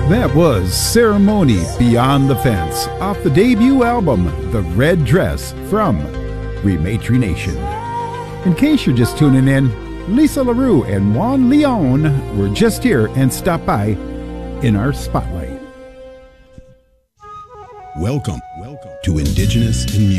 That was Ceremony Beyond the Fence off the debut album, The Red Dress from Rematry Nation. In case you're just tuning in, Lisa LaRue and Juan Leon were just here and stopped by in our spotlight. Welcome to Indigenous in Music.